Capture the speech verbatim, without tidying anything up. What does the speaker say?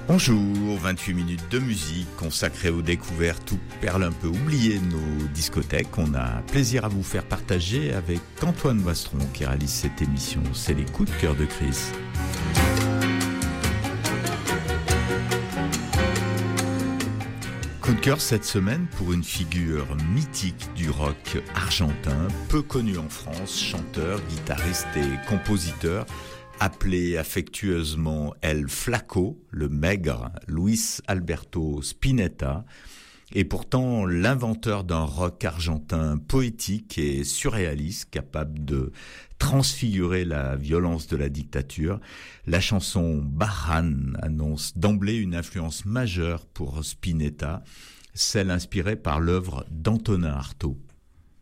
Bonjour, vingt-huit minutes de musique consacrées aux découvertes ou perles un peu oubliées de nos discothèques. On a plaisir à vous faire partager avec Antoine Bastron qui réalise cette émission. C'est les coups de cœur de Chris. Coup de cœur cette semaine pour une figure mythique du rock argentin, peu connu en France, chanteur, guitariste et compositeur, appelé affectueusement El Flaco, le maigre, Luis Alberto Spinetta, est pourtant l'inventeur d'un rock argentin poétique et surréaliste, capable de transfigurer la violence de la dictature. La chanson Barran annonce d'emblée une influence majeure pour Spinetta, celle inspirée par l'œuvre d'Antonin Artaud.